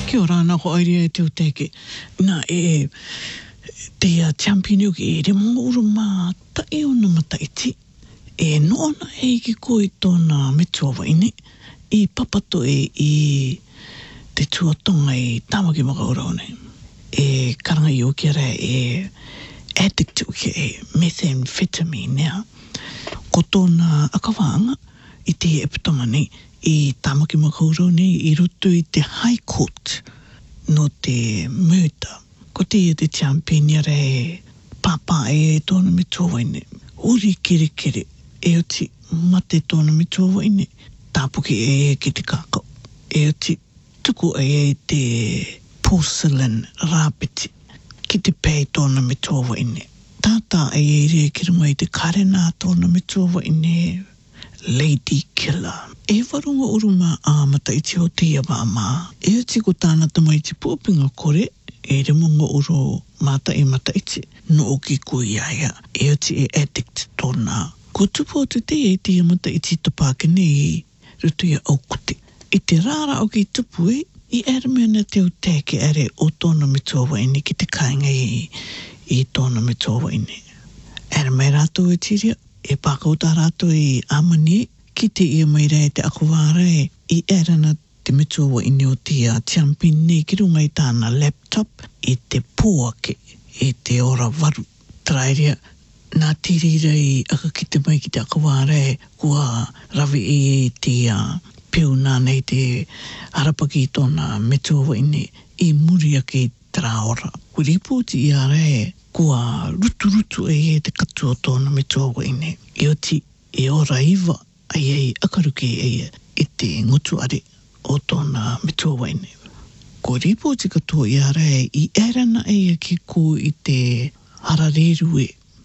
Kia ora nā ko airea e te uteke. Nā te champion ki e re mongo uru mā tai o na mataiti. E noona e ki koe tōna metua waine. I papato i te tuatonga i Tamaki Makaurau nei. E karanga i o kia rea e addict o kia e methamphetamine nea. Ko tōna akawanga i te epitanga nei i Tamaki Makaurau nei i rutu i te High Court no te murder. Ko te champion ia re papa e tōna metua waine. Uri kere kere e oti mate tōna metua waine. Tāpuki e ki te kākau. E oti tuku e te porcelain rāpiti ki te pei tōna metua waine. Tātā e rea ki runga i te karena tōna metua waine. Lady Killer. E warunga uruma āmata i te o te iwa mā. E oti ko tāna tamai te pōpinga kore. E re mongo uro mata e mata iti. No o ki kui aia. E oti e addict tōna. Ko tupo te e te amata iti tapākene i rutu ia aukute. I te rāra o ki tupu i ermena te uteke are o tōna metua waine ki te kāinga i tōna metua waine. Ermei rātou e tiria. E pākau tā rātou i amani ki te ia mai rea te akuwāra i erana te metua waine o te champion nei ki runga i tāna laptop i te pōake i te ora waru. Trairia nā tirira i aka ki te mai ki te akuwāra kua rawi i te piuna nei te harapaki i tōna metua waine i muri ake i traora. Ko ripoti i are kua rutu e te katu o tōna metua waine. I oti e ora iwa ai akaruke i te ngutu are o tōna metua waine. Ko ripoti katoa i are i erana ki ko i te harareru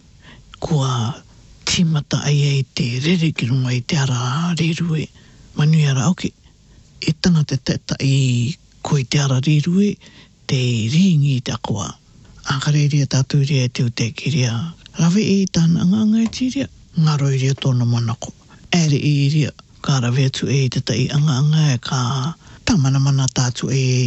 kua timata ai te rere ki runga i te harareru manu ara oke. E tana te teta i ko i te harareru te ringi i te akua. Akareria tātou rea te uteki rea. Rawe e tāna anganga e tiria. Ngaro i rea tōna manako. Ere e rea. Ka rawe atu e te tai anganga e ka tamana mana tātou e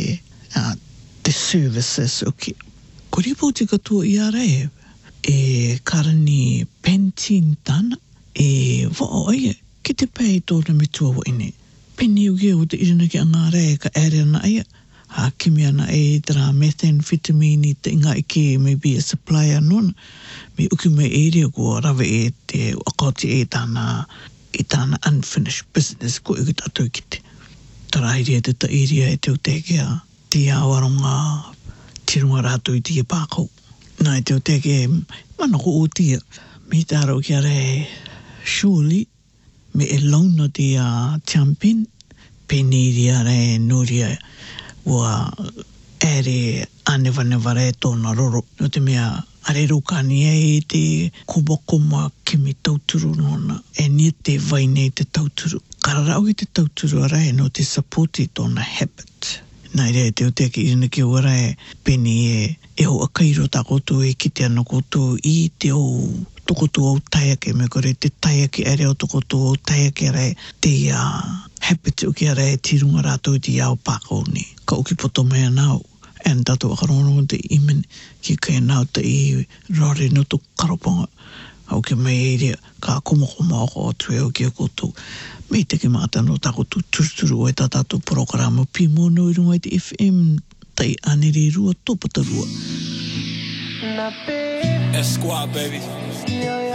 te services oki. Ko ripoti katoa i ara e karani pentin tāna. E wao aia. Ki te pei tōna metua waine. Peni uke o te irina ki angara e ka ere ana aia. Kimi ana e tera methamphetamine te inga ike maybe a supplier nona. Me uki mai e rea kua rawe e te akoti e tāna unfinished business ko i tātou ki te. Tara iria te ta iria e te utekea. Te awaronga tirunga rātou i tia pākau. Nā e te uteke manako o tia. Me tāro ki are surely me e launa te champion. Peni ria re nuria ua ere anewa re tōna roro. No te mea are rukani e te kobakoma kimi tauturu nona. E ni te waine te tauturu. Kararau i te tauturu ara no te supporti tōna habit. Nai rea te uteki irina ki ora peni e o akairo tā koutou e ki te ana koutou i te o tokoto au taiake me kore te taiake are o tokoto au taiake are te habit o ki are tirunga rātou te iau pākau ni. Ka uki poto mea nāu. And tātou akarongo te imen ki kai nāu te i rare no to karoponga. Au ke mai e rea ka komokoma o atu e o ki a koutou. Mei te ke maata no tāko tu turuturu o e tā tātou programa pimono i runga i te FM tai anere rua tōpata rua. Esquire, baby.